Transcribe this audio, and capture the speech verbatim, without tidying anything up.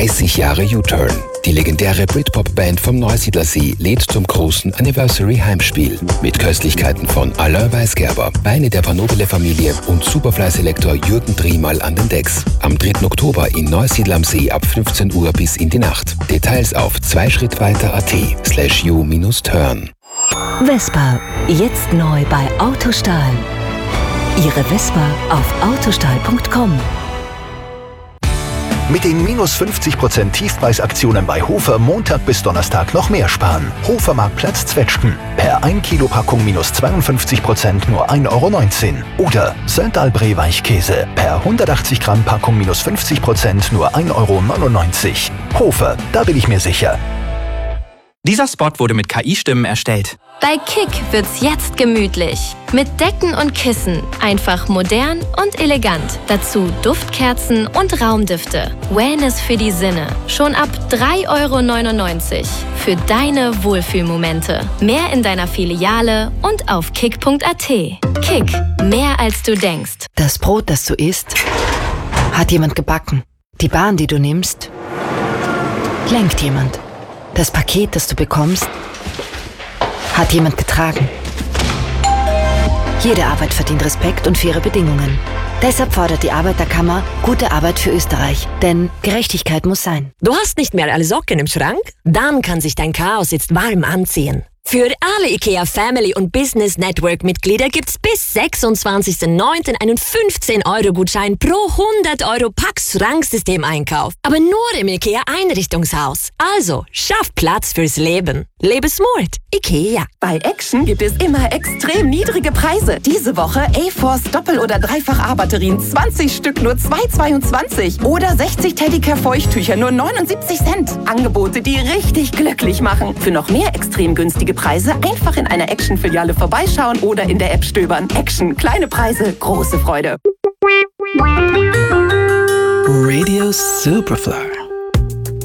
dreißig Jahre U-Turn. Die legendäre Britpop-Band vom Neusiedlersee lädt zum großen Anniversary-Heimspiel mit Köstlichkeiten von Alain Weisgerber, Weine der Vanobile-Familie und Superfly-Selektor Jürgen Driemal an den Decks. Am dritten Oktober in Neusiedl am See ab fünfzehn Uhr bis in die Nacht. Details auf zweischrittweiter.at slash u-turn. Vespa, jetzt neu bei Autostahl. Ihre Vespa auf autostahl punkt com. Mit den minus fünfzig Prozent Tiefpreisaktionen bei Hofer Montag bis Donnerstag noch mehr sparen. Hofer Marktplatz Zwetschgen. Per ein Kilo Packung minus zweiundfünfzig Prozent nur ein Euro neunzehn. Oder Saint-Albré Weichkäse. Per hundertachtzig Gramm Packung minus fünfzig Prozent nur ein Euro neunundneunzig. Hofer, da bin ich mir sicher. Dieser Spot wurde mit K I-Stimmen erstellt. Bei Kick wird's jetzt gemütlich. Mit Decken und Kissen. Einfach modern und elegant. Dazu Duftkerzen und Raumdüfte. Wellness für die Sinne. Schon ab drei Euro neunundneunzig. Für deine Wohlfühlmomente. Mehr in deiner Filiale und auf kick punkt at. Kick. Mehr als du denkst. Das Brot, das du isst, hat jemand gebacken. Die Bahn, die du nimmst, lenkt jemand. Das Paket, das du bekommst, hat jemand getragen. Jede Arbeit verdient Respekt und faire Bedingungen. Deshalb fordert die Arbeiterkammer gute Arbeit für Österreich. Denn Gerechtigkeit muss sein. Du hast nicht mehr alle Socken im Schrank? Dann kann sich dein Chaos jetzt warm anziehen. Für alle IKEA Family und Business Network Mitglieder gibt's bis sechsundzwanzigsten neunten einen fünfzehn Euro Gutschein pro hundert Euro Pax Schranksystem-Einkauf. Aber nur im IKEA Einrichtungshaus. Also, schaff Platz fürs Leben. Lebe smart. IKEA. Bei Action gibt es immer extrem niedrige Preise. Diese Woche A-Force Doppel- oder Dreifach-A-Batterien zwanzig Stück nur zwei Euro zweiundzwanzig. Oder sechzig Teddycare Feuchttücher nur neunundsiebzig Cent. Angebote, die richtig glücklich machen. Für noch mehr extrem günstige Preise einfach in einer Action-Filiale vorbeischauen oder in der App stöbern. Action, kleine Preise, große Freude. Radio Superfly.